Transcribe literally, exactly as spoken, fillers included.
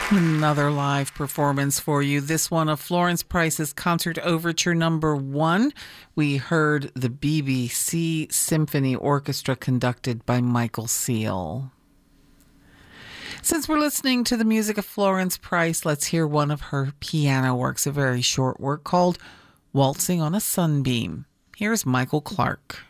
Another live performance for you. This one of Florence Price's Concert Overture Number One. We heard the B B C Symphony Orchestra conducted by Michael Seal. Since we're listening to the music of Florence Price, let's hear one of her piano works, a very short work called Waltzing on a Sunbeam. Here's Michael Clark.